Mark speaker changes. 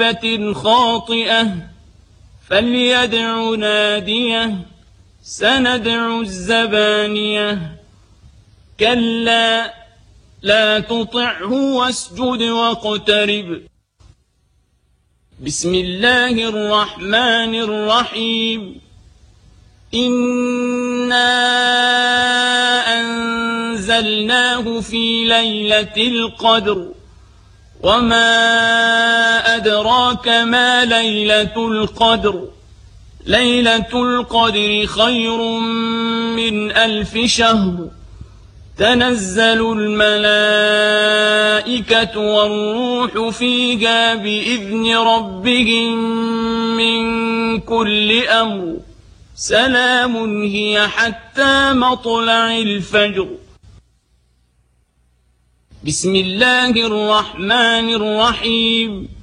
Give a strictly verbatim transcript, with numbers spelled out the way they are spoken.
Speaker 1: خاطئة فليدع ناديه سندع الزبانية كلا لا تطعه واسجد واقترب. بسم الله الرحمن الرحيم. إنا أنزلناه في ليلة القدر وما أدراك ما ليلة القدر ليلة القدر خير من ألف شهر تنزل الملائكة والروح فيها بإذن ربهم من كل أمر سلام هي حتى مطلع الفجر. بسم الله الرحمن الرحيم.